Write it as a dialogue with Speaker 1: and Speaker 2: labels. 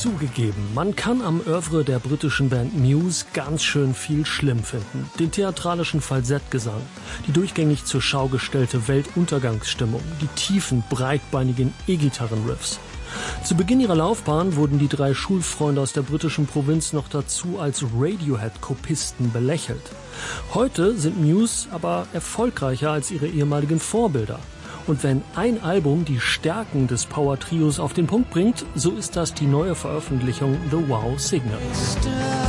Speaker 1: Zugegeben, man kann am Œuvre der britischen Band Muse ganz schön viel schlimm finden. Den theatralischen Falsettgesang, die durchgängig zur Schau gestellte Weltuntergangsstimmung, die tiefen, breitbeinigen E-Gitarren-Riffs. Zu Beginn ihrer Laufbahn wurden die drei Schulfreunde aus der britischen Provinz noch dazu als Radiohead-Kopisten belächelt. Heute sind Muse aber erfolgreicher als ihre ehemaligen Vorbilder. Und wenn ein Album die Stärken des Power-Trios auf den Punkt bringt, so ist das die neue Veröffentlichung The Wow Signals.